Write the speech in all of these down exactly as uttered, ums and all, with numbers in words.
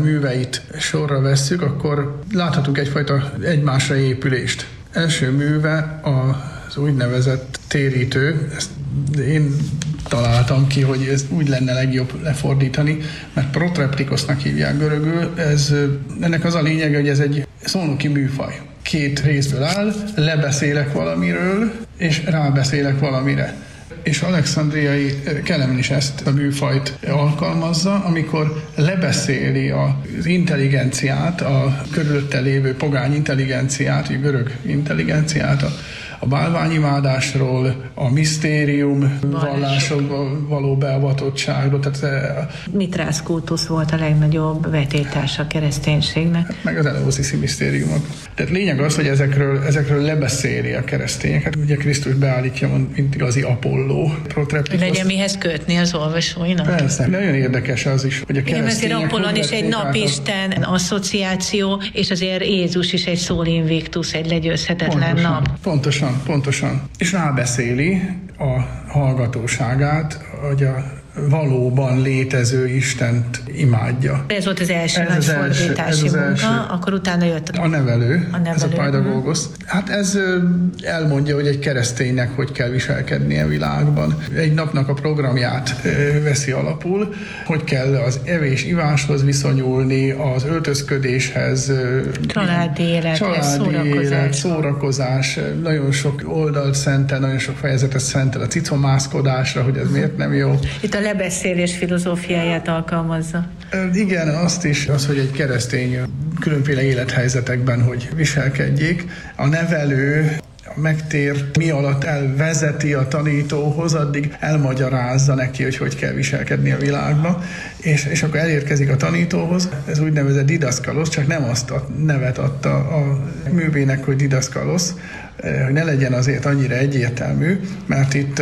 műveit sorra vesszük, akkor láthatunk egyfajta egymásra épülést. Első műve az úgynevezett térítő, ezt én találtam ki, hogy ez úgy lenne legjobb lefordítani, mert protreptikosznak hívják görögül. Ez, ennek az a lényege, hogy ez egy szónoki műfaj. Két részből áll, lebeszélek valamiről, és rábeszélek valamire. És alexandriai Kelemen is ezt a műfajt alkalmazza, amikor lebeszéli az intelligenciát, a körülötte lévő pogány intelligenciát, a görög intelligenciát, a a bálványimádásról, a misztérium vallásokba való beavatottságról. Tehát Mitrász kultusz volt a legnagyobb vetélytársa a kereszténységnek. Meg az Eleusiszi misztériumok. Tehát lényeg az, hogy ezekről, ezekről lebeszéli a keresztényeket. Ugye Krisztus beállítja, mint igazi Apolló. Hogy legyen mihez kötni az olvasóinak. Persze. Nagyon érdekes az is, hogy a keresztények... Igen, azért Apollon is egy napisten asszociáció, és azért Jézus is egy sol invictus, egy legyőzhetetlen pontosan, nap. Pontosan. Pontosan. És rábeszéli a hallgatóságát, hogy a valóban létező Istent imádja. Ez volt az első nagy fordítási munka, első. Akkor utána jött a nevelő, a nevelő. Ez a Paidagogos. Hát ez elmondja, hogy egy kereszténynek hogy kell viselkednie a világban. Egy napnak a programját veszi alapul, hogy kell az evés-iváshoz viszonyulni, az öltözködéshez, családi élet, családi szórakozás. élet, szórakozás, nagyon sok oldalt szentel, nagyon sok fejezetet szentel a cicomászkodásra, hogy ez miért nem jó. Itt a lebeszélés filozófiáját alkalmazza. Igen, azt is, az, hogy egy keresztény különféle élethelyzetekben hogy viselkedjék. A nevelő a megtér mi alatt elvezeti a tanítóhoz, addig elmagyarázza neki, hogy hogy kell viselkedni a világban, és, és akkor elérkezik a tanítóhoz, ez úgynevezett didaszkalosz, csak nem azt a nevet adta a művének, hogy didaszkalosz, hogy ne legyen azért annyira egyértelmű, mert itt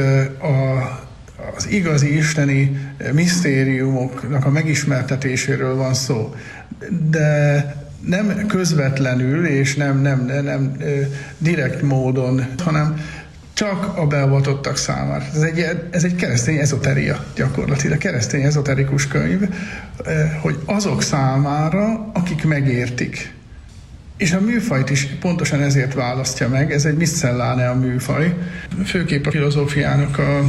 a az igazi isteni misztériumoknak a megismertetéséről van szó, de nem közvetlenül és nem, nem, nem, nem direkt módon, hanem csak a beavatottak számára. Ez egy, ez egy keresztény ezoteria gyakorlatilag, keresztény ezoterikus könyv, hogy azok számára, akik megértik. És a műfajt is pontosan ezért választja meg, ez egy miscelláne a műfaj, főképp a filozófiának a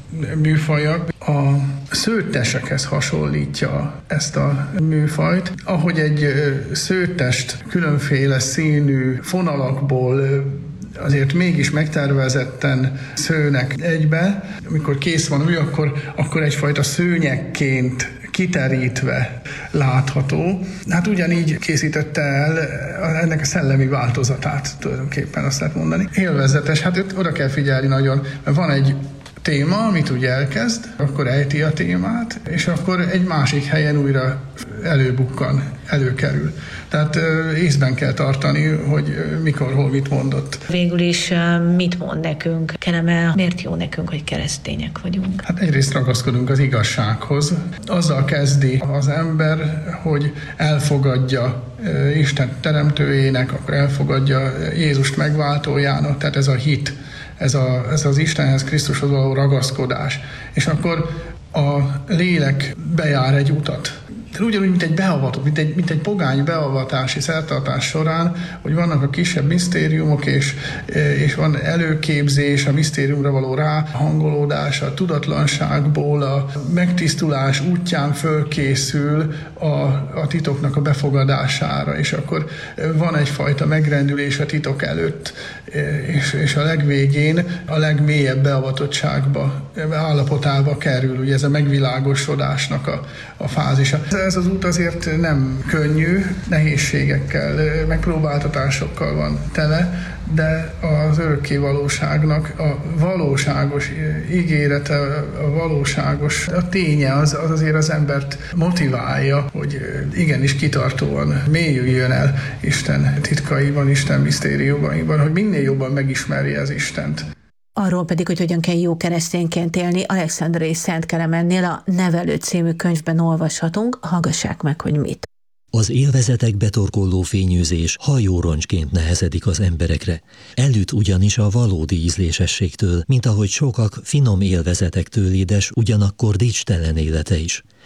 műfaja a szőttesekhez hasonlítja ezt a műfajt. Ahogy egy szőttest különféle színű fonalakból azért mégis megtervezetten szőnek egybe, amikor kész van ő, akkor, akkor egyfajta szőnyegként kiterítve látható. Hát ugyanígy készítette el ennek a szellemi változatát, tulajdonképpen azt lehet mondani. Élvezetes, hát oda kell figyelni nagyon, mert van egy téma, amit ugye elkezd, akkor ejti a témát, és akkor egy másik helyen újra előbukkan, előkerül. Tehát észben kell tartani, hogy mikor, hol, mit mondott. Végül is mit mond nekünk? Kelemen, miért jó nekünk, hogy keresztények vagyunk? Hát egyrészt ragaszkodunk az igazsághoz. Azzal kezdi az ember, hogy elfogadja Isten teremtőjének, akkor elfogadja Jézust megváltójának, tehát ez a hit. Ez, a, ez az Istenhez, Krisztushoz való ragaszkodás. És akkor a lélek bejár egy utat. Ugyanúgy, mint egy beavatott, mint egy, mint egy pogány beavatási szertartás során, hogy vannak a kisebb misztériumok, és, és van előképzés, a misztériumra való ráhangolódás, a tudatlanságból, a megtisztulás útján fölkészül a, a titoknak a befogadására, és akkor van egyfajta megrendülés a titok előtt, és, és a legvégén a legmélyebb beavatottságba, állapotába kerül, ugye ez a megvilágosodásnak a, a fázisa. Ez az út azért nem könnyű, nehézségekkel, megpróbáltatásokkal van tele, de az örökké valóságnak a valóságos ígérete, a valóságos a ténye az, az azért az embert motiválja, hogy igenis kitartóan mélyüljön el Isten titkaiban, Isten misztériumaiban, hogy minél jobban megismerje az Istent. Arról pedig, hogy hogyan kell jó keresztényként élni, Alexandriai Szent Kelemennél a Nevelő című könyvben olvashatunk, hallgassák meg, hogy mit. Az élvezetekbe torkolló fényűzés hajóroncsként nehezedik az emberekre. Elüt ugyanis a valódi ízlésességtől, mint ahogy sokak finom élvezetektől édes, ugyanakkor dicstelen élete is.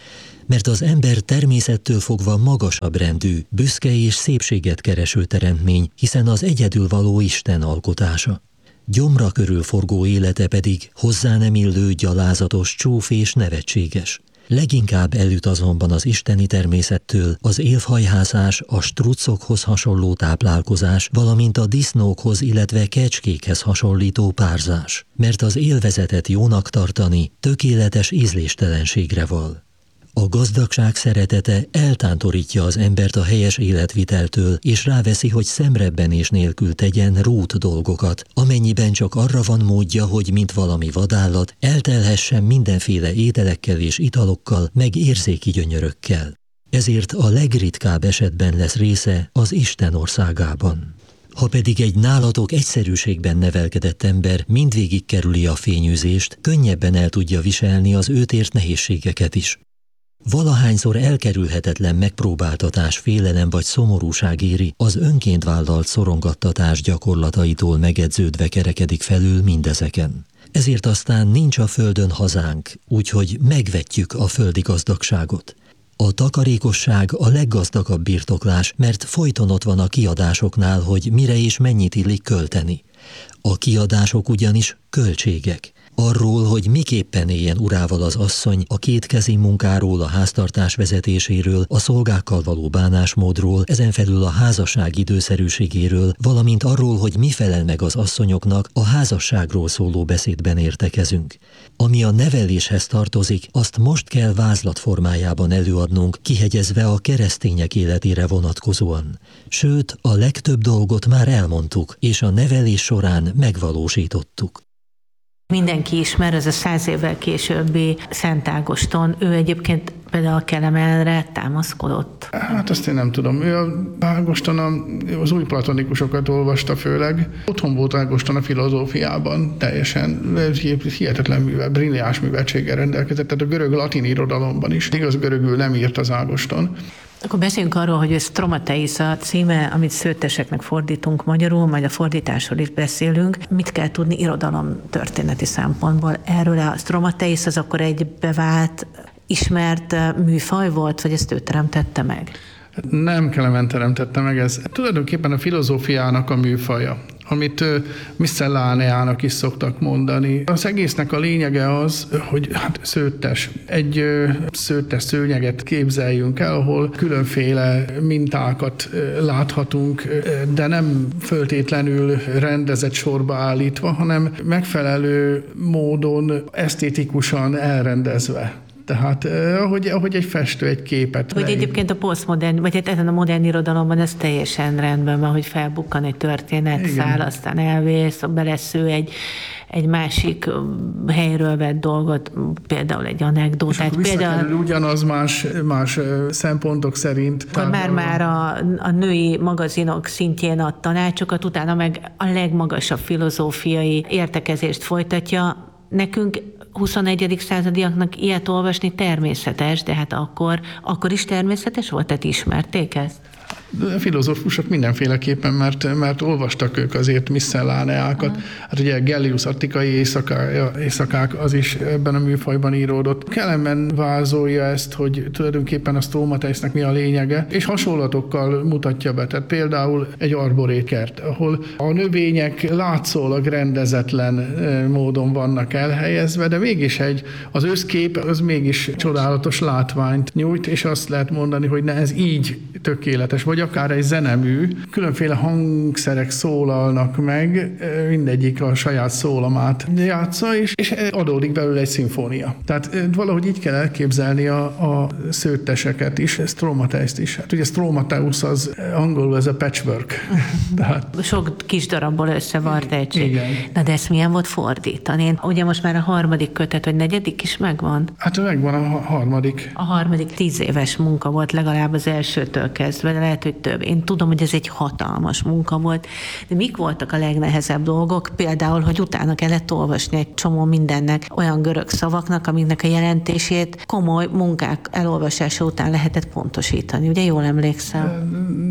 mert az ember természettől fogva magasabb rendű, büszke és szépséget kereső teremtmény, hiszen az egyedül való Isten alkotása. Gyomra körül forgó élete pedig hozzá nem illő, gyalázatos, csúf és nevetséges. Leginkább elüt azonban az isteni természettől az élfhajhászás, a struccokhoz hasonló táplálkozás, valamint a disznókhoz, illetve kecskékhez hasonlító párzás, mert az élvezetet jónak tartani tökéletes ízléstelenségre val. A gazdagság szeretete eltántorítja az embert a helyes életviteltől, és ráveszi, hogy szemrebbenés nélkül tegyen rút dolgokat, amennyiben csak arra van módja, hogy mint valami vadállat eltelhessen mindenféle ételekkel és italokkal, meg érzéki gyönyörökkel. Ezért a legritkább esetben lesz része az Isten országában. Ha pedig egy nálatok egyszerűségben nevelkedett ember mindvégig kerüli a fényűzést, könnyebben el tudja viselni az őt ért nehézségeket is. Valahányszor elkerülhetetlen megpróbáltatás, félelem vagy szomorúság éri, az önként vállalt szorongattatás gyakorlataitól megedződve kerekedik felül mindezeken. Ezért aztán nincs a földön hazánk, úgyhogy megvetjük a földi gazdagságot. A takarékosság a leggazdagabb birtoklás, mert folyton ott van a kiadásoknál, hogy mire és mennyit illik költeni. A kiadások ugyanis költségek. Arról, hogy miképpen éljen urával az asszony, a kétkezi munkáról, a háztartás vezetéséről, a szolgákkal való bánásmódról, ezen felül a házasság időszerűségéről, valamint arról, hogy mi felel meg az asszonyoknak, a házasságról szóló beszédben értekezünk. Ami a neveléshez tartozik, azt most kell vázlat formájában előadnunk, kihegyezve a keresztények életére vonatkozóan. Sőt, a legtöbb dolgot már elmondtuk, és a nevelés során megvalósítottuk. Mindenki ismer, ez a száz évvel későbbi Szent Ágoston, ő egyébként például a Kelemenre támaszkodott. Hát azt én nem tudom. Ő Ágoston az új platonikusokat olvasta főleg. Otthon volt Ágoston a filozófiában, teljesen hihetetlen művel, brilliáns műveltséggel rendelkezett, tehát a görög-latin irodalomban is. Igaz, görögül nem írt az Ágoston. Akkor beszéljünk arról, hogy ez Stromateis a címe, amit szőtteseknek fordítunk magyarul, majd a fordításról is beszélünk. Mit kell tudni irodalom történeti szempontból? Erről a Stromateis az akkor egy bevált, ismert műfaj volt, vagy ezt ő teremtette meg? Nem Kelemen teremtette meg, ez tulajdonképpen a filozófiának a műfaja, amit Miscelláneának is szoktak mondani. Az egésznek a lényege az, hogy hát szőttes. Egy szőttes szőnyeget képzeljünk el, ahol különféle mintákat láthatunk, de nem föltétlenül rendezett sorba állítva, hanem megfelelő módon esztétikusan elrendezve. Tehát ahogy, ahogy egy festő egy képet Hogy leír. Egyébként a posztmodern, vagy hát ezen a modern irodalomban ez teljesen rendben van, hogy felbukkan egy történet, száll, aztán elvész, belesző egy, egy másik helyről vett dolgot, például egy anekdótát. Például ugyanaz más, más szempontok szerint. Akkor már-már a, a női magazinok szintjén ad tanácsokat, utána meg a legmagasabb filozófiai értekezést folytatja. Nekünk huszonegyedik századiaknak ilyet olvasni természetes, de hát akkor, akkor is természetes volt, tehát ismerték ezt? A filozófusok mindenféleképpen, mert, mert olvastak ők azért Miscelláneákat. Hát ugye Gellius Attikai éjszaká, éjszakák az is ebben a műfajban íródott. Kelemen vázolja ezt, hogy tulajdonképpen a Stromateisnek mi a lényege, és hasonlatokkal mutatja be. Tehát például egy arborétkert, ahol a növények látszólag rendezetlen módon vannak elhelyezve, de mégis egy, az összkép az mégis csodálatos látványt nyújt, és azt lehet mondani, hogy ne, ez így tökéletes, vagy akár egy zenemű, különféle hangszerek szólalnak meg, mindegyik a saját szólamát játsza, és, és adódik belőle egy szimfónia. Tehát valahogy így kell elképzelni a, a szőtteseket is, Stromateist is. Hát ugye Stromateus az angolul ez a patchwork. Tehát... Sok kis darabból összevart egység. Na de ezt milyen volt fordítani? Ugye most már a harmadik kötet, vagy negyedik is megvan? Hát megvan a harmadik. A harmadik tíz éves munka volt legalább az elsőtől kezdve, de lehet, hogy több. Én tudom, hogy ez egy hatalmas munka volt, de mik voltak a legnehezebb dolgok? Például, hogy utána kellett olvasni egy csomó mindennek, olyan görög szavaknak, amiknek a jelentését komoly munkák elolvasása után lehetett pontosítani. Ugye jól emlékszem?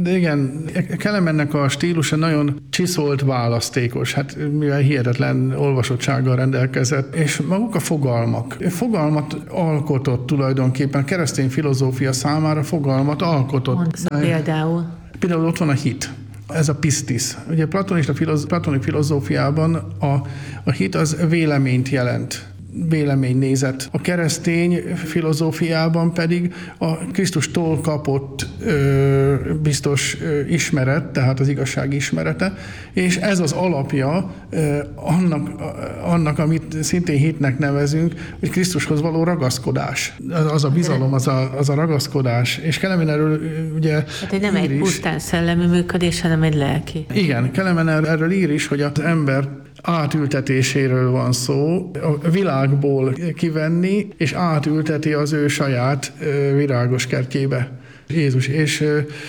De igen, Kelemennek a stílusa nagyon csiszolt, választékos, hát mivel hihetetlen olvasottsággal rendelkezett, és maguk a fogalmak. Fogalmat alkotott tulajdonképpen, a keresztény filozófia számára fogalmat alkotott. Mondsz például. Például ott van a hit. Ez a pistis. Ugye platonista filoz, platonik filozófiában a, a hit az véleményt jelent. Véleménynézet. A keresztény filozófiában pedig a Krisztustól kapott ö, biztos ö, ismeret, tehát az igazság ismerete, és ez az alapja ö, annak, annak, amit szintén hitnek nevezünk, hogy Krisztushoz való ragaszkodás. Az, az a bizalom, az a, az a ragaszkodás. És Kelemen erről ugye hát, hogy nem egy pusztán szellemi működés, hanem egy lelki. Igen, Kelemen erről ír is, hogy az ember átültetéséről van szó, a világból kivenni, és átülteti az ő saját virágos kertjébe Jézus. És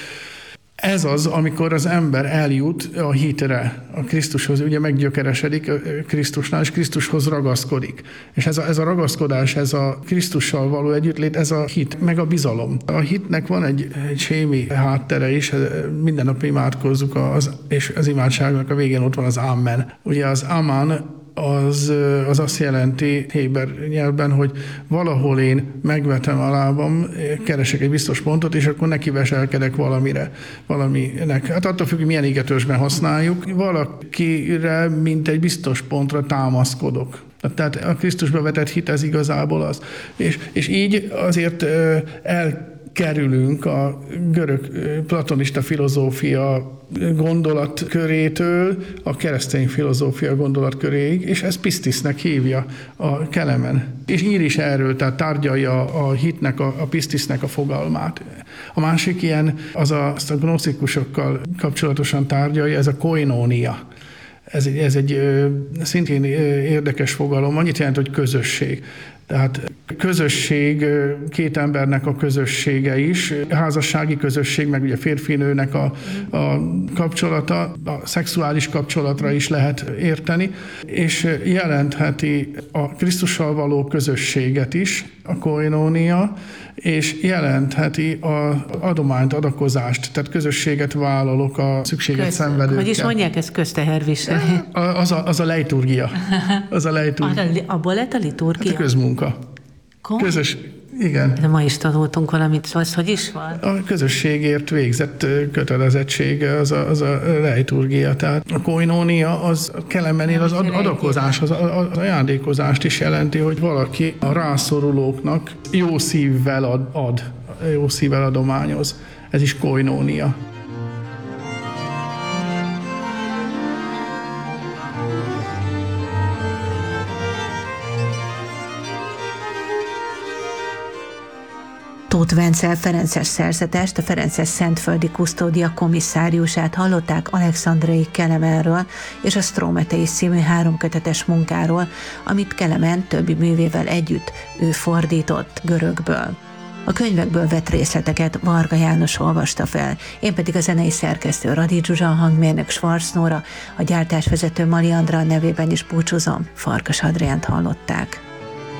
ez az, amikor az ember eljut a hitre, a Krisztushoz, ugye meggyökeresedik a Krisztusnál, és Krisztushoz ragaszkodik. És ez a, ez a ragaszkodás, ez a Krisztussal való együttlét, ez a hit, meg a bizalom. A hitnek van egy, egy sémi háttere is, minden nap imádkozzuk, az, és az imádságnak a végén ott van az Amen. Ugye az Amen, az, az azt jelenti héber nyelvben, hogy valahol én megvetem a lábam, keresek egy biztos pontot, és akkor neki veselkedek valamire, valaminek. Hát attól függ, hogy milyen égetősben használjuk. Valakire, mint egy biztos pontra támaszkodok. Tehát a Krisztusba vetett hit, ez igazából az. És, és így azért elkerülünk a görög platonista filozófia gondolatkörétől a keresztény filozófia gondolatköréig, és ez pistisnek hívja a Kelemen. És ír is erről, tehát tárgyalja a hitnek, a, a pistisnek a fogalmát. A másik ilyen, az a, azt a gnosztikusokkal kapcsolatosan tárgyalja, ez a koinónia. Ez egy, ez egy szintén érdekes fogalom, annyit jelent, hogy közösség. Tehát közösség, két embernek a közössége is, házassági közösség, meg ugye férfi-nőnek a, a kapcsolata, a szexuális kapcsolatra is lehet érteni, és jelentheti a Krisztussal való közösséget is, a koinónia, és jelentheti az adományt, adakozást, tehát közösséget vállalok a szükséget Köz, szenvedőkkel. Hogy is mondják, ez közteherviselni? Az a, az a leiturgia. Az a leiturgia. Abból lett a liturgia? Hát a közmunka. Kom? Közös, igen. De ma is tanultunk valamit, az hogy is van? A közösségért végzett kötelezettsége az a, az a leiturgia. Tehát a koinónia az a Kelemennél az adakozás, az, az ajándékozást is jelenti, hogy valaki a rászorulóknak jó szívvel ad, ad jó szívvel adományoz. Ez is koinónia. Tóth Vencel ferences szerzetest, a ferences szentföldi kusztódia komisszáriusát hallották Alexandrai Kelemenről és a Strometeis című háromkötetes munkáról, amit Kelemen többi művével együtt ő fordított görögből. A könyvekből vett részleteket Varga János olvasta fel, én pedig a zenei szerkesztő Radi Zsuzsa, a hangmérnök Schwarz Nóra, a gyártásvezető Mali Andra nevében is búcsúzom, Farkas Adriánt hallották.